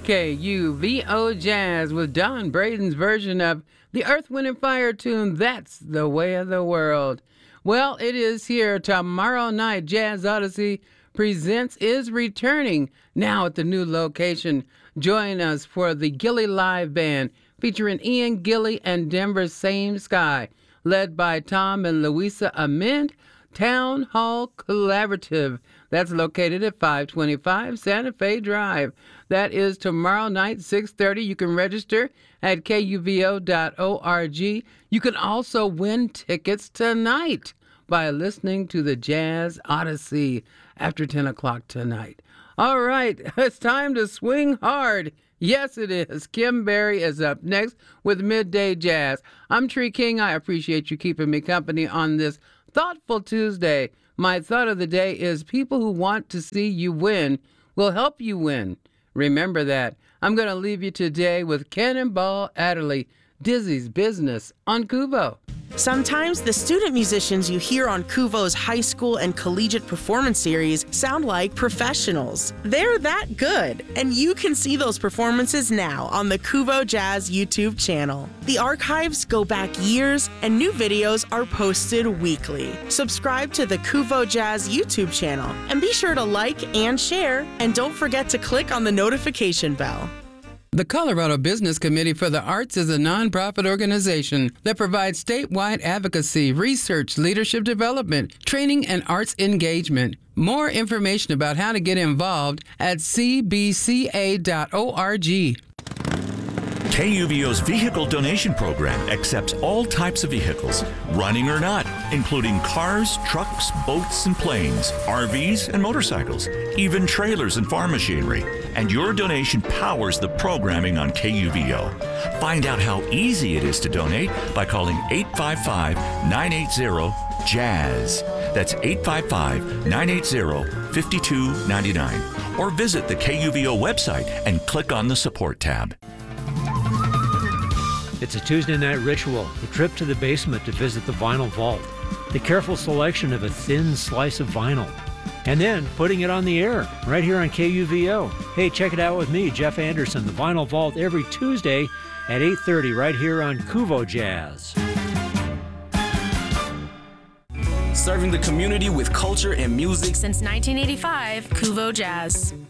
KUVO Jazz with Don Braden's version of the Earth, Wind, and Fire tune, That's the Way of the World. Well, it is here tomorrow night. Jazz Odyssey Presents is returning now at the new location. Join us for the Gilly Live Band featuring Ian Gilly and Denver's Same Sky, led by Tom and Louisa Amend. Town Hall Collaborative. That's located at 525 Santa Fe Drive. That is tomorrow night, 6:30. You can register at kuvo.org. You can also win tickets tonight by listening to the Jazz Odyssey after 10 o'clock tonight. All right, it's time to swing hard. Yes, it is. Kim Berry is up next with Midday Jazz. I'm Tree King. I appreciate you keeping me company on this Thoughtful Tuesday. My thought of the day is people who want to see you win will help you win. Remember that. I'm going to leave you today with Cannonball Adderley, Dizzy's Business on Kuvo. Sometimes the student musicians you hear on Kuvo's high school and collegiate performance series sound like professionals. They're that good, and you can see those performances now on the Kuvo Jazz YouTube channel. The archives go back years, and new videos are posted weekly. Subscribe to the Kuvo Jazz YouTube channel, and be sure to like and share, and don't forget to click on the notification bell. The Colorado Business Committee for the Arts is a nonprofit organization that provides statewide advocacy, research, leadership development, training, and arts engagement. More information about how to get involved at cbca.org. KUVO's vehicle donation program accepts all types of vehicles, running or not, including cars, trucks, boats, and planes, RVs, and motorcycles, even trailers and farm machinery. And your donation powers the programming on KUVO. Find out how easy it is to donate by calling 855-980-JAZZ. That's 855-980-5299. Or visit the KUVO website and click on the Support tab. It's a Tuesday night ritual, a trip to the basement to visit the vinyl vault, the careful selection of a thin slice of vinyl, and then putting it on the air right here on KUVO. Hey, check it out with me, Jeff Anderson, the Vinyl Vault, every Tuesday at 8:30 right here on Kuvo Jazz. Serving the community with culture and music since 1985, Kuvo Jazz.